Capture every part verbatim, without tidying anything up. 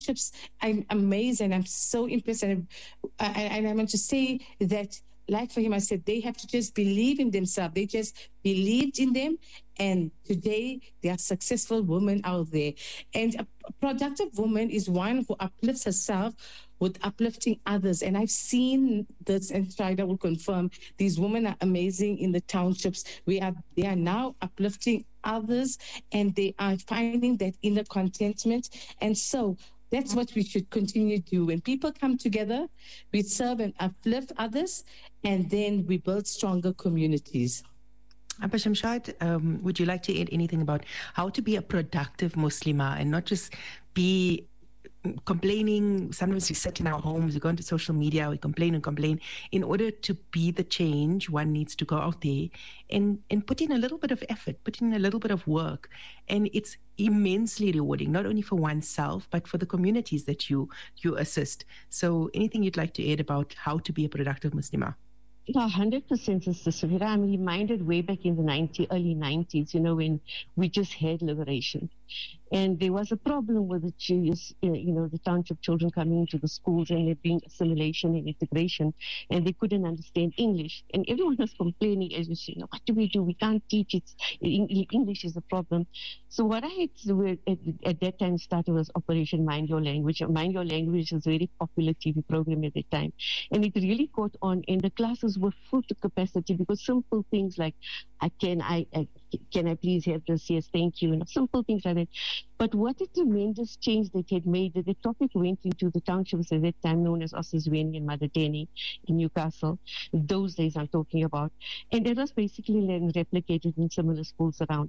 townships, I'm amazed and I'm so impressed. And, I, and I want to say that, like for him, I said, they have to just believe in themselves. They just believed in them. And today, they are successful women out there. And a productive woman is one who uplifts herself with uplifting others. And I've seen this, and Shida will confirm, these women are amazing in the townships. We are, they are now uplifting others, and they are finding that inner contentment. And so that's what we should continue to do. When people come together, we serve and uplift others, and then we build stronger communities. Abba Shamshad, um, would you like to add anything about how to be a productive Muslimah and not just be complaining? Sometimes we sit in our homes, we go into social media, we complain and complain. In order to be the change, one needs to go out there and, and put in a little bit of effort, put in a little bit of work. And it's immensely rewarding, not only for oneself, but for the communities that you, you assist. So anything you'd like to add about how to be a productive Muslimah? Yeah, one hundred percent, Sister Safira. I'm reminded way back in the ninety, early nineties, you know, when we just had liberation. And there was a problem with the Jews, you know, the township children coming into the schools and there being assimilation and integration, and they couldn't understand English. And everyone was complaining, as you say, what do we do? We can't teach it. English is a problem. So what I had to do at, at that time started was Operation Mind Your Language. Mind Your Language was a very popular T V program at that time. And it really caught on, and the classes were full to capacity because simple things like, I can I, I can I please have this? Yes, thank you. And simple things like that. But what a tremendous change that had made, that the topic went into the townships at that time known as Ossusweni and Madadeni in Newcastle. Those days I'm talking about. And it was basically then replicated in similar schools around.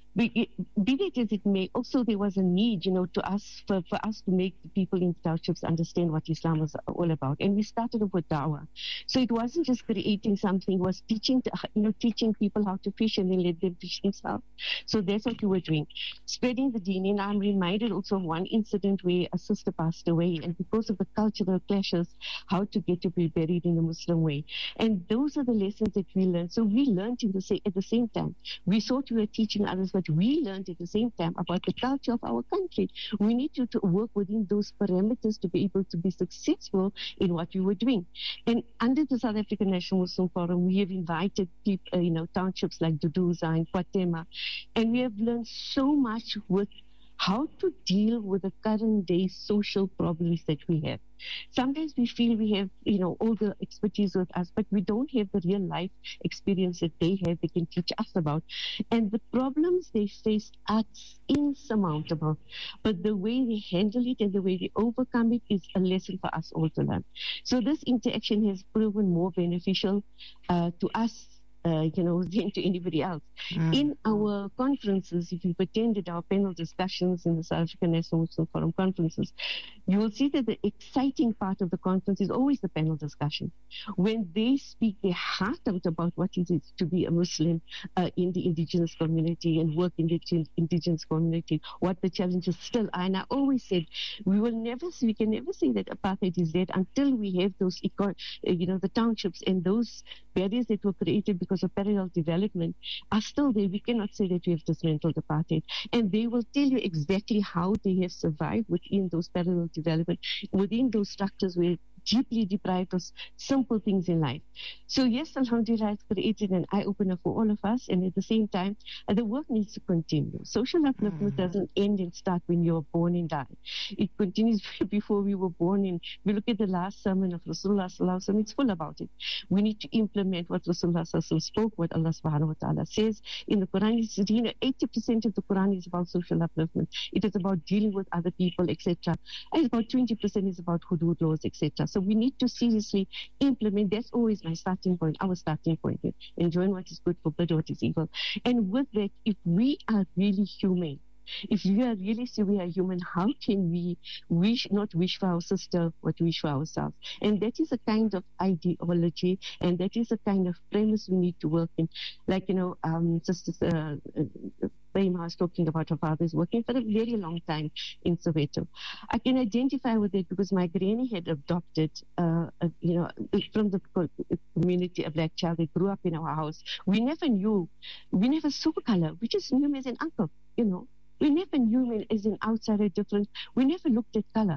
Be it as it may, also there was a need, you know, to us for, for us to make the people in townships understand what Islam was all about. And we started off with dawah. So it wasn't just creating something, it was teaching, to, you know, teaching people how to fish and then let them fish themselves. So that's what we were doing. Spreading the deen. And I'm reminded also of one incident where a sister passed away, and because of the cultural clashes, how to get to be buried in a Muslim way. And those are the lessons that we learned. So we learned in the sa- at the same time. We thought we were teaching others, but we learned at the same time about the culture of our country. We need to, to work within those parameters to be able to be successful in what we were doing. And under the South African National Muslim Forum, we have invited people, uh, you know, townships like Duduza and Kwatema, and we have learned so much with how to deal with the current day social problems that we have. Sometimes we feel we have, you know, all the expertise with us, but we don't have the real life experience that they have, they can teach us about. And the problems they face are insurmountable. But the way they handle it and the way they overcome it is a lesson for us all to learn. So this interaction has proven more beneficial uh, to us Uh, you know, than to anybody else. Mm. In our conferences, if you've attended our panel discussions in the South African National Muslim Forum conferences, you will see that the exciting part of the conference is always the panel discussion. When they speak their heart out about what it is to be a Muslim uh, in the indigenous community and work in the indigenous community, what the challenges still are. And I always said, we will never, we can never say that apartheid is dead until we have those, you know, the townships and those barriers that were created because of parallel development are still there. We cannot say that we have dismantled apartheid. And they will tell you exactly how they have survived within those parallel development, within those structures where deeply deprived of simple things in life. So yes, Alhamdulillah, it's created an eye-opener for all of us, and at the same time, uh, the work needs to continue. Social upliftment mm-hmm. doesn't end and start when you're born and die. It continues before we were born. And we look at the last sermon of Rasulullah Sallallahu Alaihi Wasallam, it's full about it. We need to implement what Rasulullah Sallallahu Alaihi Wasallam spoke, what Allah Subhanahu Wa Ta'ala says. In the Quran, it's, you know, eighty percent of the Quran is about social upliftment. It is about dealing with other people, et cetera. And about twenty percent is about hudud laws, et cetera. So we need to seriously implement. That's always my starting point, our starting point. Enjoying what is good, forbid what is evil. And with that, if we are really human, if we are really say we are human, how can we wish not wish for our sister, but wish for ourselves? And that is a kind of ideology, and that is a kind of premise we need to work in. Like, you know, um, Sister uh, uh, Prema was talking about her father's working for a very long time in Soweto. I can identify with it because my granny had adopted, uh, a, you know, from the community, a black child that grew up in our house. We never knew, we never saw color. We just knew him as an uncle, you know. We never knew him as an outsider different. We never looked at color.